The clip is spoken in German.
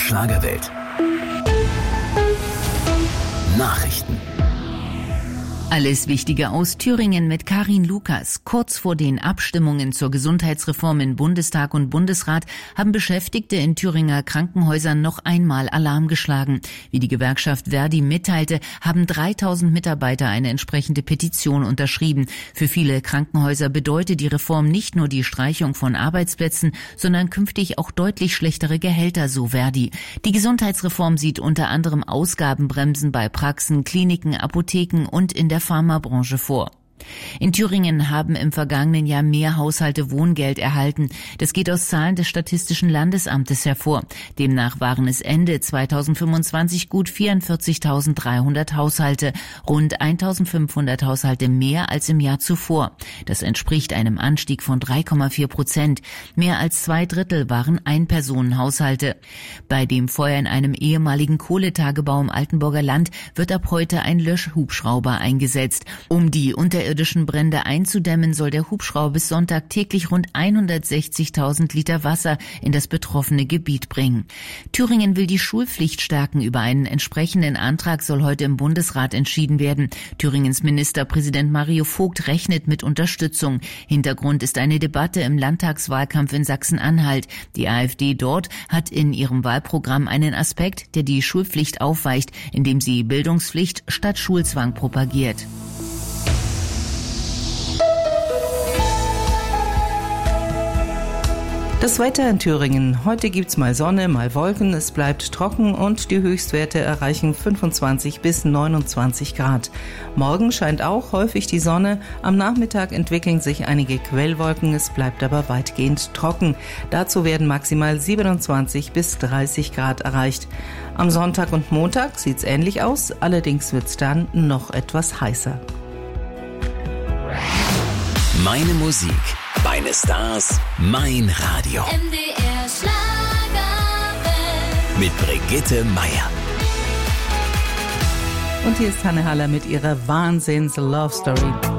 Schlagerwelt. Nachrichten. Alles Wichtige aus Thüringen mit Karin Lukas. Kurz vor den Abstimmungen zur Gesundheitsreform in Bundestag und Bundesrat haben Beschäftigte in Thüringer Krankenhäusern noch einmal Alarm geschlagen. Wie die Gewerkschaft Verdi mitteilte, haben 3000 Mitarbeiter eine entsprechende Petition unterschrieben. Für viele Krankenhäuser bedeutet die Reform nicht nur die Streichung von Arbeitsplätzen, sondern künftig auch deutlich schlechtere Gehälter, so Verdi. Die Gesundheitsreform sieht unter anderem Ausgabenbremsen bei Praxen, Kliniken, Apotheken und in der Pharmabranche vor. In Thüringen haben im vergangenen Jahr mehr Haushalte Wohngeld erhalten. Das geht aus Zahlen des Statistischen Landesamtes hervor. Demnach waren es Ende 2025 gut 44.300 Haushalte, rund 1.500 Haushalte mehr als im Jahr zuvor. Das entspricht einem Anstieg von 3,4%. Mehr als 2/3 waren Einpersonenhaushalte. Bei dem Feuer in einem ehemaligen Kohletagebau im Altenburger Land wird ab heute ein Löschhubschrauber eingesetzt. Um die unterirdischen Brände einzudämmen, soll der Hubschrauber bis Sonntag täglich rund 160.000 Liter Wasser in das betroffene Gebiet bringen. Thüringen will die Schulpflicht stärken. Über einen entsprechenden Antrag soll heute im Bundesrat entschieden werden. Thüringens Ministerpräsident Mario Vogt rechnet mit Unterstützung. Hintergrund ist eine Debatte im Landtagswahlkampf in Sachsen-Anhalt. Die AfD dort hat in ihrem Wahlprogramm einen Aspekt, der die Schulpflicht aufweicht, indem sie Bildungspflicht statt Schulzwang propagiert. Das Wetter in Thüringen. Heute gibt's mal Sonne, mal Wolken. Es bleibt trocken und die Höchstwerte erreichen 25 bis 29 Grad. Morgen scheint auch häufig die Sonne. Am Nachmittag entwickeln sich einige Quellwolken. Es bleibt aber weitgehend trocken. Dazu werden maximal 27 bis 30 Grad erreicht. Am Sonntag und Montag sieht's ähnlich aus. Allerdings wird's dann noch etwas heißer. Meine Musik, meine Stars, mein Radio. MDR Schlagerwelt. Mit Brigitte Meier. Und hier ist Hanne Haller mit ihrer Wahnsinns-Love-Story.